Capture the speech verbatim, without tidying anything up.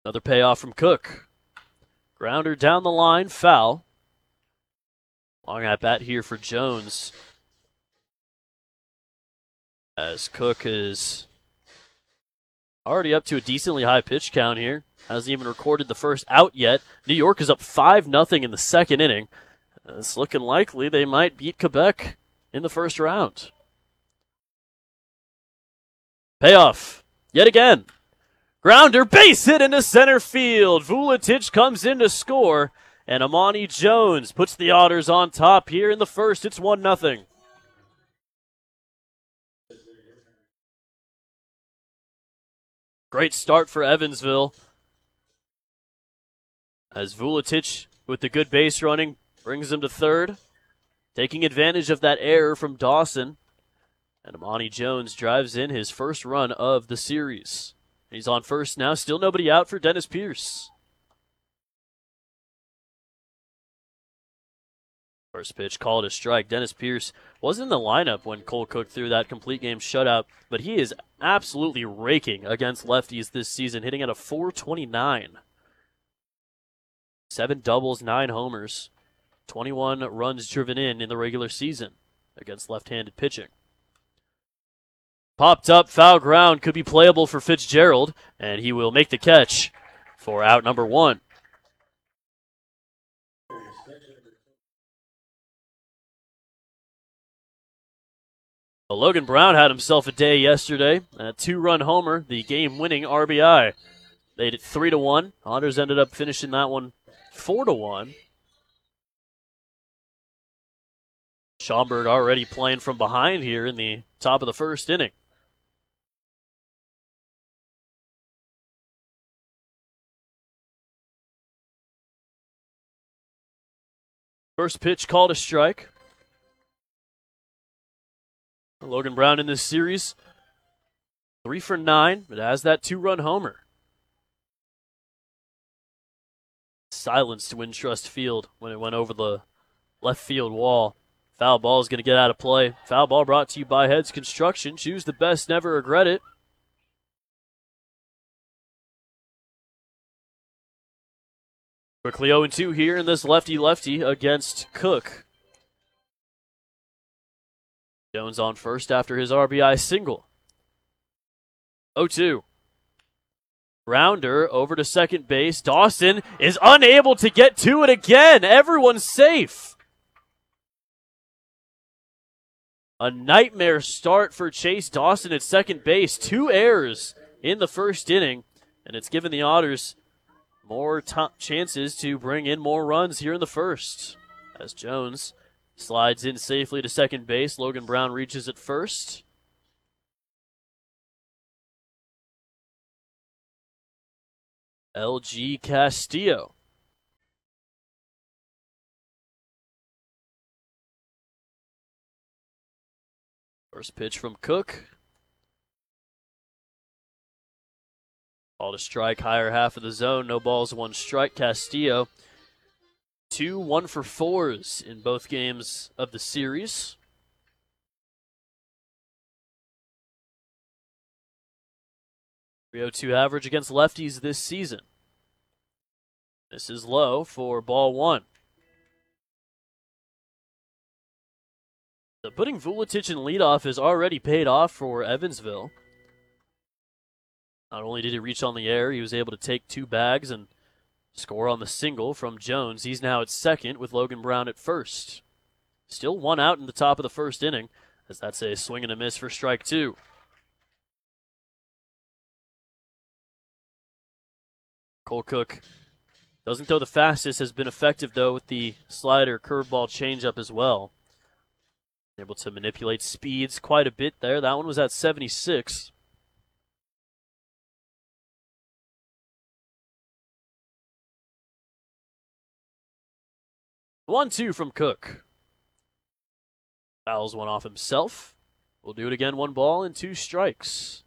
Another payoff from Cook. Grounder down the line, foul. Long at bat here for Jones. As Cook is already up to a decently high pitch count here. Hasn't even recorded the first out yet. New York is up five nothing in the second inning. It's looking likely they might beat Quebec in the first round. Payoff. Yet again. Grounder, base hit into center field. Vuletic comes in to score. And Amani Jones puts the Otters on top here in the first. It's one nothing. Great start for Evansville. As Vuletic, with the good base running, brings them to third. Taking advantage of that error from Dawson. And Amani Jones drives in his first run of the series. He's on first now. Still nobody out for Dennis Pierce. First pitch called a strike. Dennis Pierce wasn't in the lineup when Cole Cook threw that complete game shutout, but he is absolutely raking against lefties this season, hitting at a four twenty-nine. Seven doubles, nine homers, twenty-one runs driven in in the regular season against left-handed pitching. Popped up, foul ground, could be playable for Fitzgerald, and he will make the catch for out number one. Well, Logan Brown had himself a day yesterday. A two-run homer, the game-winning R B I. They did it three to one. Otters ended up finishing that one four to one. Schaumburg already playing from behind here in the top of the first inning. First pitch called a strike. Logan Brown in this series, three for nine, but has that two-run homer. Silenced Wintrust Field when it went over the left field wall. Foul ball is going to get out of play. Foul ball brought to you by Heads Construction. Choose the best, never regret it. Quickly oh and two here in this lefty-lefty against Cook. Jones on first after his R B I single. oh two. Grounder over to second base. Dawson is unable to get to it again. Everyone's safe. A nightmare start for Chase Dawson at second base. Two errors in the first inning, and it's given the Otters more top chances to bring in more runs here in the first. As Jones slides in safely to second base. Logan Brown reaches at first. L G Castillo. First pitch from Cook. Called a strike, higher half of the zone. No balls, one strike. Castillo. Two one for fours in both games of the series. three oh two average against lefties this season. This is low for ball one. So putting Vuletic in leadoff has already paid off for Evansville. Not only did he reach on the air, he was able to take two bags and score on the single from Jones. He's now at second with Logan Brown at first. Still one out in the top of the first inning, as that's a swing and a miss for strike two. Cole Cook doesn't throw the fastest, has been effective though with the slider, curveball, changeup as well. Able to manipulate speeds quite a bit there. That one was at seventy-six. one two from Cook. Fouls one off himself. We'll do it again, one ball and two strikes.